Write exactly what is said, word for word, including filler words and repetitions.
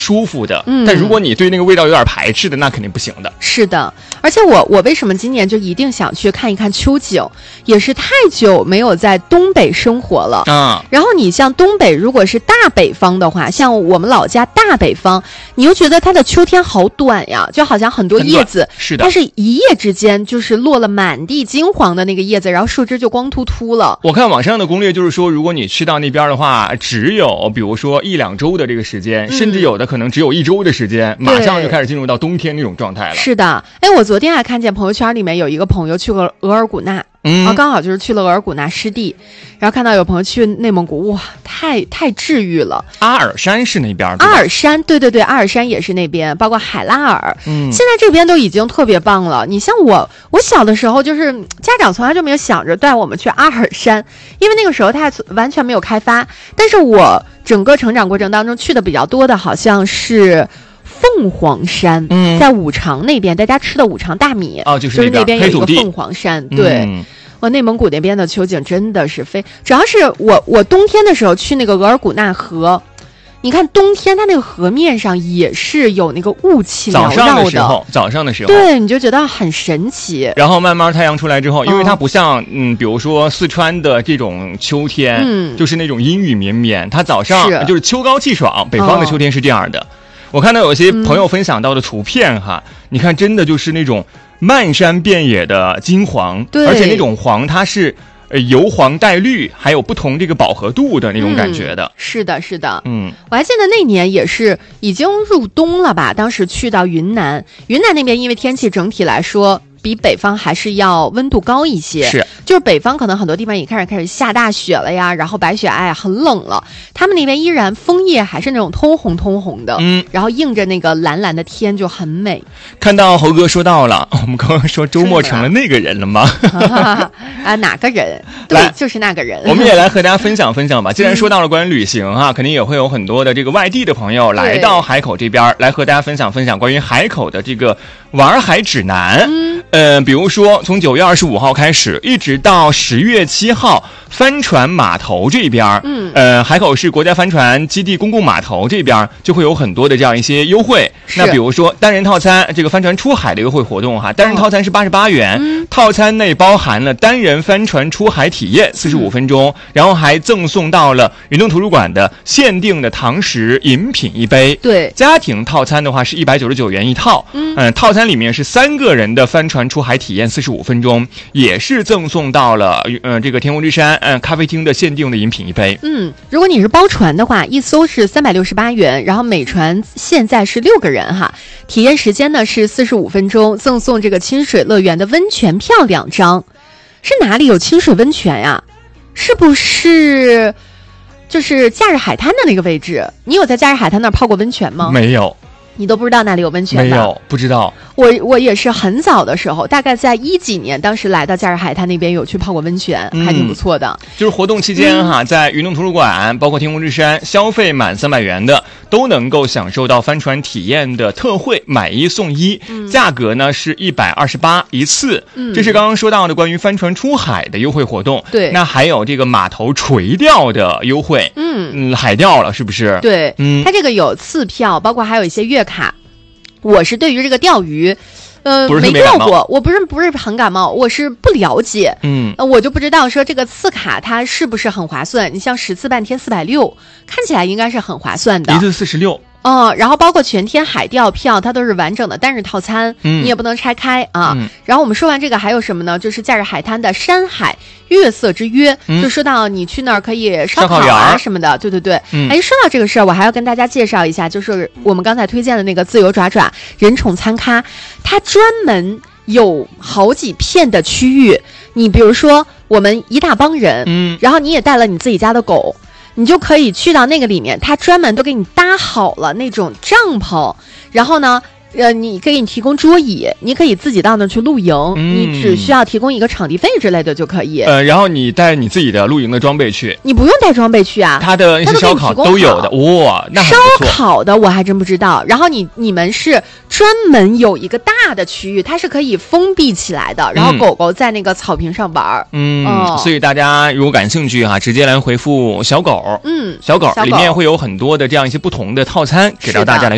舒服的，嗯，但如果你对那个味道有点排斥的，那肯定不行的。 是的，而且我我为什么今年就一定想去看一看秋景，也是太久没有在东北生活了啊。然后你像东北，如果是大北方的话，像我们老家大北方，你又觉得它的秋天好短呀，就好像很多叶子， 是的， 它是一夜之间就是落了满地金黄的那个叶子，然后树枝就光秃秃了。 我看网上的攻略就是说，如果你去到那边的话，只有比如说一两周的这个时间，嗯、甚至有的可能只有一周的时间，马上就开始进入到冬天那种状态了。 是的，哎，我昨天还看见朋友圈里面有一个朋友去过额尔古纳，嗯，然后刚好就是去了额尔古纳湿地，然后看到有朋友去内蒙古，哇，太太治愈了。 阿尔山是那边， 阿尔山，对对对，阿尔山也是那边，包括海拉尔，嗯，现在这边都已经特别棒了。你像我，我小的时候就是家长从来就没有想着带我们去阿尔山，因为那个时候它完全没有开发。但是我整个成长过程当中去的比较多的好像是凤凰山，嗯，在五常那边，大家吃的五常大米， 哦，就是就是那边有一个凤凰山，对。嗯，我内蒙古那边的秋景真的是非，主要是我我冬天的时候去那个额尔古纳河，你看冬天它那个河面上也是有那个雾气缭绕的， 早上的时候，早上的时候， 对，你就觉得很神奇。 然后慢慢太阳出来之后，因为它不像嗯，比如说四川的这种秋天，嗯，就是那种阴雨绵绵，它早上是就是秋高气爽，北方的秋天是这样的。哦，我看到有些朋友分享到的图片哈，嗯，你看真的就是那种漫山遍野的金黄， 对， 而且那种黄它是呃由黄带绿，还有不同这个饱和度的那种感觉的。嗯， 是的，是的，嗯，我还记得那年也是已经入冬了吧，当时去到云南，云南那边因为天气整体来说比北方还是要温度高一些， 是， 就是北方可能很多地方也开始开始下大雪了呀，然后白雪皑，很冷了，他们那边依然枫叶还是那种通红通红的，嗯，然后映着那个蓝蓝的天就很美。 看到猴哥说到了，我们刚刚说周末成了那个人了吗？ 啊，哪个人？对，就是那个人。 我们也来和大家分享分享吧。既然说到了关于旅行哈，嗯，肯定也会有很多的这个外地的朋友来到海口这边，来和大家分享分享关于海口的这个玩海指南。嗯，呃，比如说从九月二十五号开始，一直到十月七号，帆船码头这边，嗯，呃，海口市国家帆船基地公共码头这边就会有很多的这样一些优惠。那比如说单人套餐，这个帆船出海的优惠活动哈，单人套餐是八十八元，嗯，套餐内包含了单人帆船出海体验四十五分钟，嗯，然后还赠送到了云东图书馆的限定的堂食饮品一杯。 对， 家庭套餐的话是一百九十九元一套，嗯，呃，套餐里面是三个人的帆船出海体验四十五分钟，也是赠送到了呃这个天空之山嗯、呃、咖啡厅的限定的饮品一杯。 嗯，如果你是包船的话，一艘是三百六十八元，然后每船现在是六个人哈，体验时间呢是四十五分钟，赠送这个清水乐园的温泉票两张。是哪里有清水温泉呀？是不是就是假日海滩的那个位置？你有在假日海滩那儿泡过温泉吗？ 没有。 你都不知道那里有温泉吗？没有，不知道。 我我也是很早的时候，大概在一几年，当时来到假日海滩那边有去泡过温泉，嗯，还挺不错的。 就是活动期间哈，嗯，在云东图书馆，包括天空之山，消费满三百元的都能够享受到帆船体验的特惠，买一送一，嗯，价格呢是一百二十八一次。嗯，这是刚刚说到的关于帆船出海的优惠活动。 对， 那还有这个码头垂钓的优惠。嗯嗯，海钓了是不是？ 对，嗯，它这个有次票，包括还有一些月卡。我是对于这个钓鱼，呃，没钓过，我不是不是很感冒，我是不了解，嗯，呃，我就不知道说这个次卡它是不是很划算。你像十次半天四百六，看起来应该是很划算的， 一次四十六。 哦，然后包括全天海钓票，它都是完整的单日套餐，嗯，你也不能拆开啊。嗯，然后我们说完这个还有什么呢？就是假日海滩的山海月色之约，嗯，就说到你去那儿可以烧烤啊什么的，对对对。嗯，哎，说到这个事儿，我还要跟大家介绍一下，就是我们刚才推荐的那个自由爪爪人宠餐咖，它专门有好几片的区域。你比如说我们一大帮人，嗯，然后你也带了你自己家的狗。你就可以去到那个里面，他专门都给你搭好了那种帐篷，然后呢呃，你给你提供桌椅，你可以自己到那去露营，嗯，你只需要提供一个场地费之类的就可以。 呃，然后你带你自己的露营的装备去， 你不用带装备去啊， 他的那些烧烤都有的，哇，那烧烤的我还真不知道。然后你你们是专门有一个大的区域，它是可以封闭起来的，然后狗狗在那个草坪上玩。嗯， 哦，所以大家如果感兴趣哈，直接来回复小狗，嗯，小狗里面会有很多的这样一些不同的套餐给到大家来。